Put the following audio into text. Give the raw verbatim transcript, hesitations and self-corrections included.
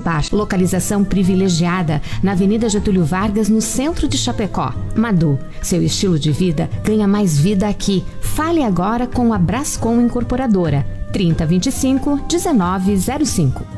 Par, localização privilegiada na Avenida Getúlio Vargas, no centro de Chapecó. Madu, seu estilo de vida ganha mais vida aqui. Fale agora com a Brascom Incorporadora. trinta, vinte e cinco, dezenove, zero cinco.